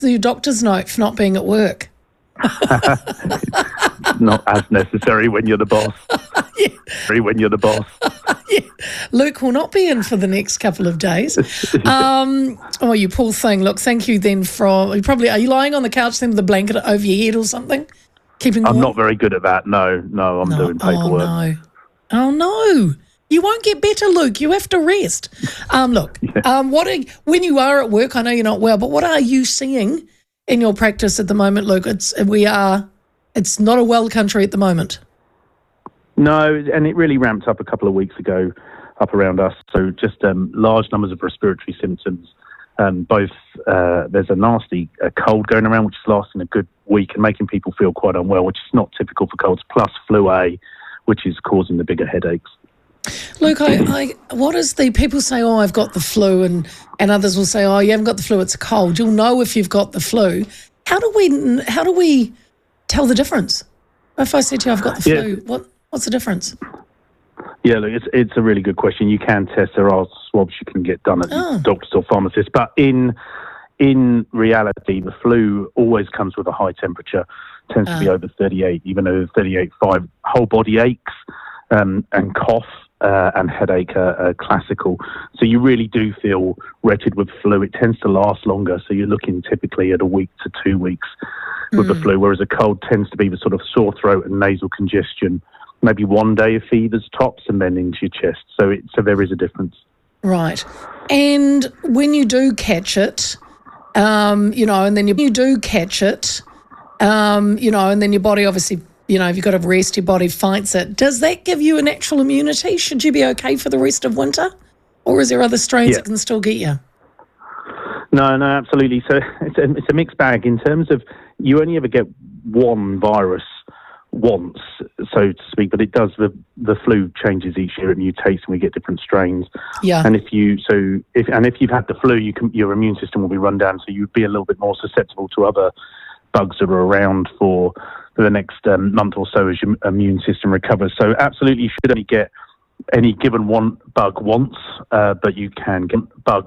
your doctor's note for not being at work? Not as necessary when you're the boss. Yeah. When you're the boss. Yeah. Luke will not be in for the next couple of days. Oh, you poor thing. Look, thank you then are you lying on the couch then with a blanket over your head or something? Keeping warm? I'm not very good at that. No, I'm doing paperwork. Oh, no. You won't get better, Luke. You have to rest. Look, when you are at work, I know you're not well, but what are you seeing in your practice at the moment, Luke? It's not a well country at the moment. No, and it really ramped up a couple of weeks ago up around us. So just large numbers of respiratory symptoms. There's a nasty cold going around, which is lasting a good week and making people feel quite unwell, which is not typical for colds, plus flu A, which is causing the bigger headaches. Luke, what is the people say? Oh, I've got the flu, and others will say, oh, you haven't got the flu; it's a cold. You'll know if you've got the flu. How do we tell the difference? If I said to you, I've got the flu, what's the difference? Yeah, look, it's a really good question. You can test. There are swabs you can get done at doctors or pharmacists, but in reality, the flu always comes with a high temperature. Tends to be over 38, even over 38.5. Whole body aches and cough. And headache are classical. So you really do feel wretched with flu. It tends to last longer, so you're looking typically at a week to 2 weeks with the flu, whereas a cold tends to be the sort of sore throat and nasal congestion, maybe 1 day of fevers tops and then into your chest. So there is a difference. Right. And when you do catch it, and then you do catch it, and then your body obviously, if you've got to rest, your body fights it. Does that give you a natural immunity? Should you be okay for the rest of winter? Or is there other strains that can still get you? No, absolutely. So it's a mixed bag in terms of you only ever get one virus once, so to speak, but it does, the flu changes each year, it mutates and we get different strains. Yeah. And if you've had the flu, your immune system will be run down, so you'd be a little bit more susceptible to other bugs that are around for the next month or so as your immune system recovers. So absolutely, you should only get any given one bug once, but you can get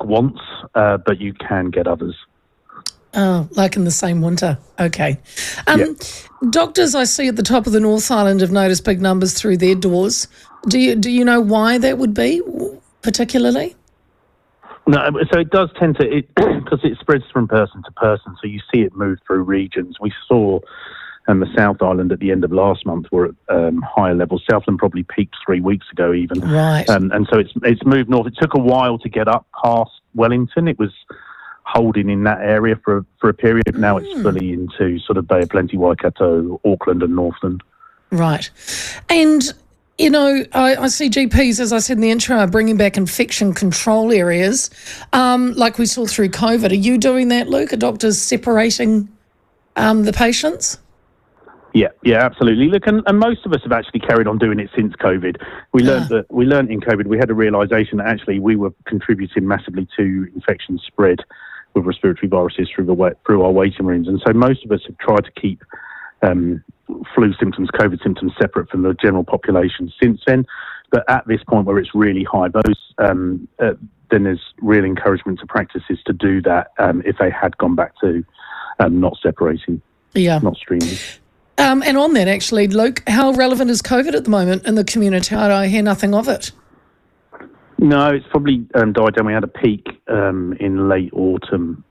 others. Oh, like in the same winter. Okay. Doctors I see at the top of the North Island have noticed big numbers through their doors. Do you know why that would be particularly? No, so it does tend to, because it spreads from person to person, so you see it move through regions. We saw the South Island at the end of last month were at higher levels. Southland probably peaked 3 weeks ago even. Right. And so it's moved north. It took a while to get up past Wellington. It was holding in that area for a period. Now it's fully into sort of Bay of Plenty, Waikato, Auckland and Northland. Right. And I see GPs, as I said in the intro, are bringing back infection control areas, like we saw through COVID. Are you doing that, Luke? Are doctors separating the patients? Yeah, absolutely. Look, and most of us have actually carried on doing it since COVID. We learned in COVID, we had a realisation that actually we were contributing massively to infection spread with respiratory viruses through our waiting rooms. And so most of us have tried to keep flu symptoms, COVID symptoms separate from the general population since then. But at this point where it's really high, then there's real encouragement to practices to do that if they had gone back to not separating, not streaming. And on that, actually, Luke, how relevant is COVID at the moment in the community? I hear nothing of it. No, it's probably died down. We had a peak in late autumn,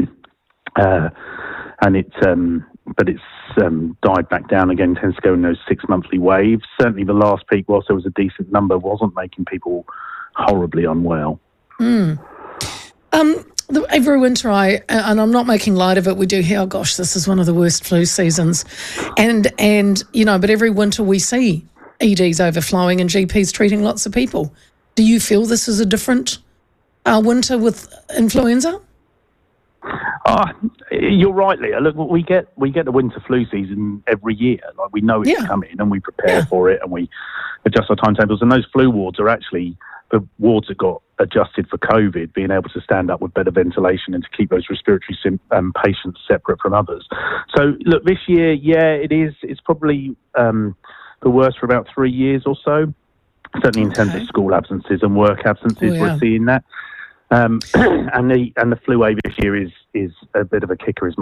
and it's died back down again. Tends to go in those 6 monthly waves. Certainly, the last peak, whilst there was a decent number, wasn't making people horribly unwell. Every winter, and I'm not making light of it, we do hear, oh gosh, this is one of the worst flu seasons, and but every winter we see EDs overflowing and GPs treating lots of people. Do you feel this is a different winter with influenza? You're right, Leah. Look, we get the winter flu season every year. Like, we know it's coming, and we prepare for it, and we adjust our timetables. And those flu wards are actually the wards that got adjusted for COVID, being able to stand up with better ventilation and to keep those respiratory patients separate from others. So, look, this year, it is. It's probably the worst for about 3 years or so. Certainly in terms of school absences and work absences, we're seeing that. And the flu A this year is a bit of a kicker, is